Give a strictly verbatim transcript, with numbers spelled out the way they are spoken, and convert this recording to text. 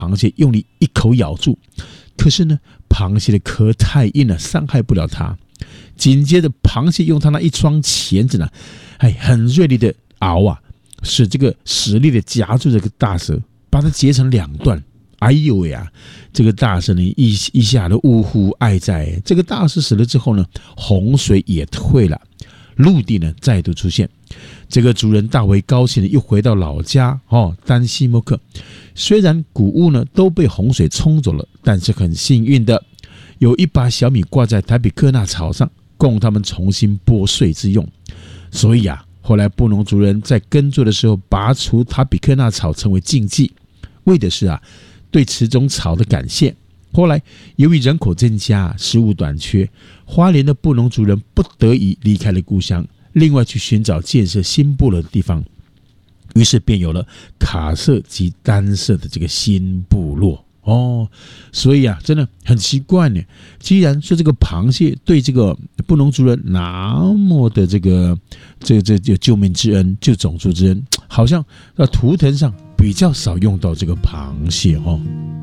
螃蟹用力一口咬住，可是呢，螃蟹的壳太硬了，伤害不了它。紧接着，螃蟹用它那一双钳子呢，哎，很锐利的螯啊，使这个使力的夹住这个大蛇，把它截成两段。哎呦喂啊！这个大蛇呢，一一下都呜呼哀哉。这个大蛇死了之后呢，洪水也退了，陆地呢再度出现。这个主人大为高兴的又回到老家哦，丹西莫克。虽然谷物呢都被洪水冲走了，但是很幸运的，有一把小米挂在塔比克纳草上，供他们重新剥穗之用。所以啊，后来布农族人在耕作的时候，拔除塔比克纳草成为禁忌，为的是啊。对此种草的感谢。后来由于人口增加，食物短缺，花莲的布农族人不得已离开了故乡，另外去寻找建设新部落的地方，于是便有了卡社及丹社的这个新部落哦。所以啊，真的很奇怪呢。既然说这个螃蟹对这个布农族人那么的这个这个这个救命之恩、救种族之恩，好像在图腾上比较少用到这个螃蟹哦。